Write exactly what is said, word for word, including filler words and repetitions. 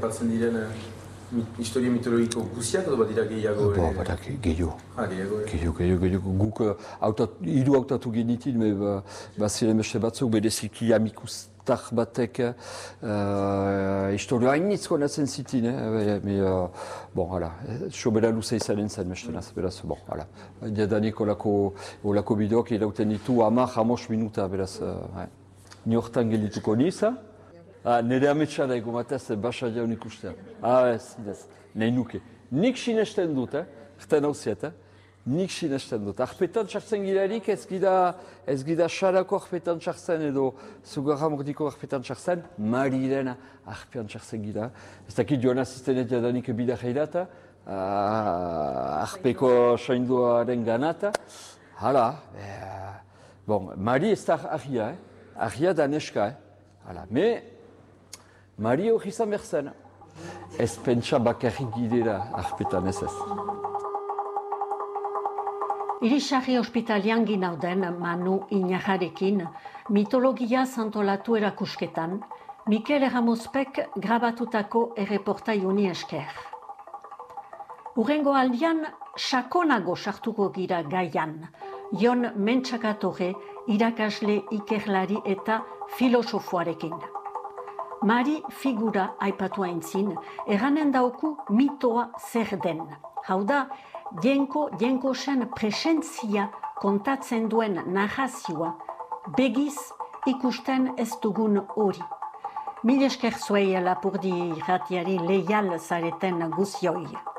Batzen diren historia mitologiko guziak edo bat dira gehiago? Bo, batak gehiago. Ah, gehiago, gehiago, gehiago, gehiago. Guk hiru hautatu genitin, baziren beste batzuk, bereziki amikustar batek historia hainitz konatzen zitin, bon, hala, sobera luze izanen zen mestenaz, beraz, bon, hala. Diadanik olako bideoak irauten ditu hamar, hamos minuta, beraz, ni hortan gelituko niz, Ah, nire ametsara ego matez, basa jaun ikustean. Ah, ez, ez, nahi nuke. Nik sinesten dut, eh? Erten hau ziet, eh? Nik sinesten dut. Arpetan txartzen gilarik, ez gida, ez gida xarako arpetan txartzen edo zugarra mordiko arpetan txartzen, mariren arpetan txartzen gida. Ez dakit joan asistenet jadanik bida jairata, ah, arpeko soinduaren ganata. Hala, eh, bon, mari ez da ahia, eh? Ahia da neska, eh? Hala, me, Mari hori izan behar zen, ez pentsa bakarrik gidera arpetan ez ez. Irisarri ospitalian ginauden Manu Inajarekin mitologia zantolatu erakusketan, Mikel Ramozpek grabatutako erreportai uni esker. Urrengo aldian, sakonago sartuko gira gaian, Jon Mentsakatore irakasle ikerlari eta filosofoarekin. Mari figura aipatu aintzin, erranen dauku mitoa zer den. Hau da, jenko jenkosen presentzia kontatzen duen narrazioa, begiz ikusten ez dugun hori. Mil esker zuei lapurdi irratiari leial zareten guzioi.